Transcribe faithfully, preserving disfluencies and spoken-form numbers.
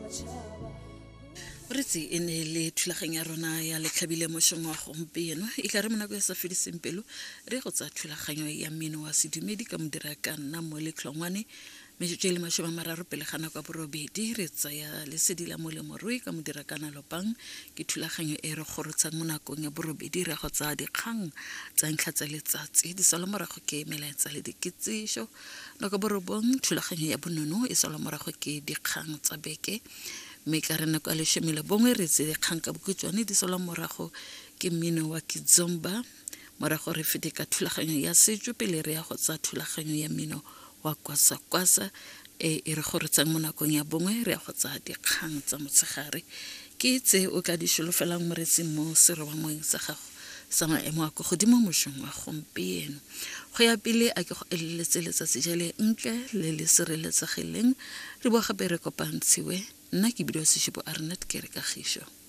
Ritsi e ne le thulaganya ya rona ya letlhabile mo shong wa gompieno e ka re monako ya sa fediseng pelo re go tsa thulaganyo ya mmino wa sedumedi ka modira ka nna mo letlhongwane metsotso le mashome a mararo pele ga nako ya borobedi re tsaya lesedi la molemorui ka modira kana lopang ke thulaganyo e re gorotsang mo nakong ya borobedi re go tsa dikgang tsa ntlha tsa letsatsi di sala morago ke melaetsa le dikitsisho nako borobong thulaganyo ya bonono e sala morago ke dikgang tsa beke me ka re nako le shemile bongwe re tse dikgang ka bokutswane di sala morago ke mmino wa Kizomba morago re fete ka thulaganyo ya setso pele re ya go tsa thulaganyo ya mmino wa kwasa kwasa e e re gorotsang mo nakong ya bongwe re ya go tsa dikgang tsa motshegare ke tse o ka di sholofelang moretsi mo sero wa moeng sa gago sa maemo a go godimo mošong wa gompieno go ya pele a ke go eleletse letsatsi jale ntle le le sireletsegileng re bo gape re kopantshiwe nna ke bidio se shipo Arnett ke re ka gisho